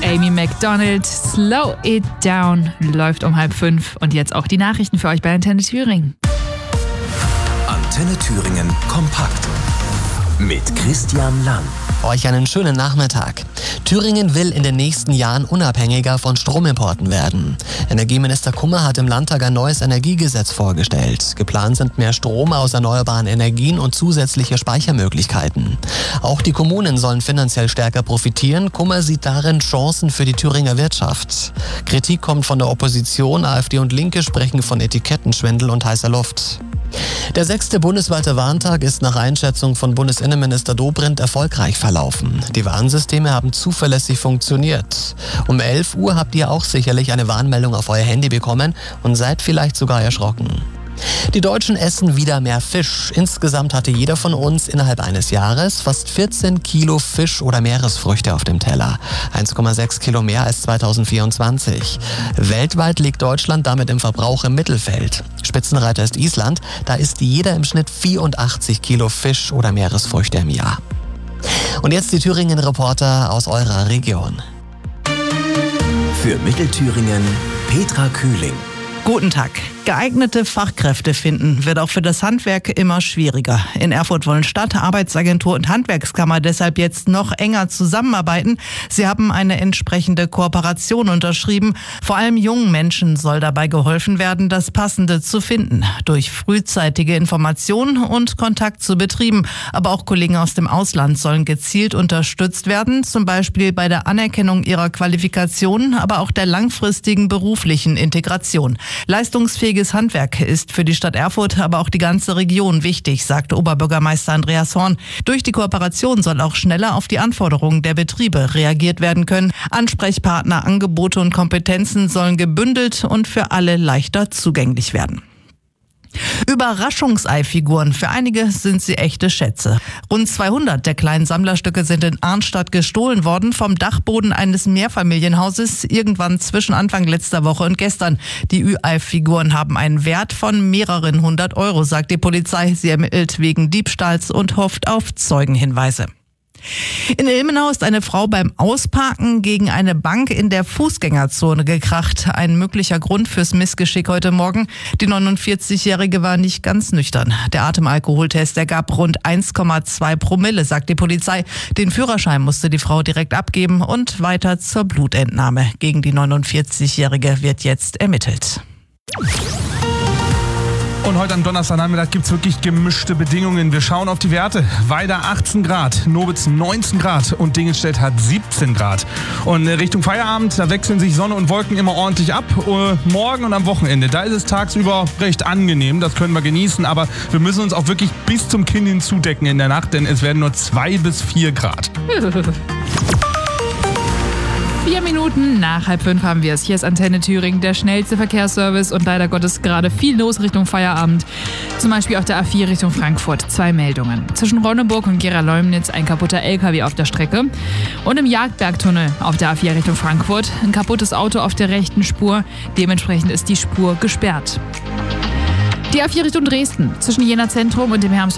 Amy Macdonald. Slow It Down läuft um 4:30 und jetzt auch die Nachrichten für euch bei Antenne Thüringen. Antenne Thüringen kompakt mit Christian Lang. Euch einen schönen Nachmittag. Thüringen will in den nächsten Jahren unabhängiger von Stromimporten werden. Energieminister Kummer hat im Landtag ein neues Energiegesetz vorgestellt. Geplant sind mehr Strom aus erneuerbaren Energien und zusätzliche Speichermöglichkeiten. Auch die Kommunen sollen finanziell stärker profitieren. Kummer sieht darin Chancen für die Thüringer Wirtschaft. Kritik kommt von der Opposition. AfD und Linke sprechen von Etikettenschwindel und heißer Luft. Der 6. bundesweite Warntag ist nach Einschätzung von Bundesinnenminister Dobrindt erfolgreich verlaufen. Die Warnsysteme haben zuverlässig funktioniert. Um 11 Uhr habt ihr auch sicherlich eine Warnmeldung auf euer Handy bekommen und seid vielleicht sogar erschrocken. Die Deutschen essen wieder mehr Fisch. Insgesamt hatte jeder von uns innerhalb eines Jahres fast 14 Kilo Fisch oder Meeresfrüchte auf dem Teller. 1,6 Kilo mehr als 2024. Weltweit liegt Deutschland damit im Verbrauch im Mittelfeld. Spitzenreiter ist Island. Da isst jeder im Schnitt 84 Kilo Fisch oder Meeresfrüchte im Jahr. Und jetzt die Thüringen-Reporter aus eurer Region. Für Mittelthüringen Petra Kühling. Guten Tag. Geeignete Fachkräfte finden wird auch für das Handwerk immer schwieriger. In Erfurt wollen Stadt, Arbeitsagentur und Handwerkskammer deshalb jetzt noch enger zusammenarbeiten. Sie haben eine entsprechende Kooperation unterschrieben. Vor allem jungen Menschen soll dabei geholfen werden, das Passende zu finden. Durch frühzeitige Informationen und Kontakt zu Betrieben. Aber auch Kollegen aus dem Ausland sollen gezielt unterstützt werden, zum Beispiel bei der Anerkennung ihrer Qualifikationen, aber auch der langfristigen beruflichen Integration. Leistungsfähiges Handwerk ist für die Stadt Erfurt, aber auch die ganze Region wichtig, sagte Oberbürgermeister Andreas Horn. Durch die Kooperation soll auch schneller auf die Anforderungen der Betriebe reagiert werden können. Ansprechpartner, Angebote und Kompetenzen sollen gebündelt und für alle leichter zugänglich werden. Überraschungseifiguren. Für einige sind sie echte Schätze. Rund 200 der kleinen Sammlerstücke sind in Arnstadt gestohlen worden vom Dachboden eines Mehrfamilienhauses irgendwann zwischen Anfang letzter Woche und gestern. Die Ü-Ei-Figuren haben einen Wert von mehreren 100 Euro, sagt die Polizei. Sie ermittelt wegen Diebstahls und hofft auf Zeugenhinweise. In Ilmenau ist eine Frau beim Ausparken gegen eine Bank in der Fußgängerzone gekracht. Ein möglicher Grund fürs Missgeschick heute Morgen. Die 49-Jährige war nicht ganz nüchtern. Der Atemalkoholtest ergab rund 1,2 Promille, sagt die Polizei. Den Führerschein musste die Frau direkt abgeben und weiter zur Blutentnahme. Gegen die 49-Jährige wird jetzt ermittelt. Und heute am Donnerstagnachmittag gibt es wirklich gemischte Bedingungen. Wir schauen auf die Werte. Weida 18 Grad, Nobitz 19 Grad und Dingelstedt hat 17 Grad. Und Richtung Feierabend, da wechseln sich Sonne und Wolken immer ordentlich ab. Morgen und am Wochenende, da ist es tagsüber recht angenehm, das können wir genießen. Aber wir müssen uns auch wirklich bis zum Kinn hin zudecken in der Nacht, denn es werden nur 2 bis 4 Grad. 4 Minuten nach 4:30 haben wir es. Hier ist Antenne Thüringen, der schnellste Verkehrsservice und leider Gottes gerade viel los Richtung Feierabend. Zum Beispiel auf der A4 Richtung Frankfurt. 2 Meldungen. Zwischen Ronneburg und Gera-Leumnitz ein kaputter LKW auf der Strecke. Und im Jagdbergtunnel auf der A4 Richtung Frankfurt ein kaputtes Auto auf der rechten Spur. Dementsprechend ist die Spur gesperrt. Die A4 Richtung Dresden. Zwischen Jena Zentrum und dem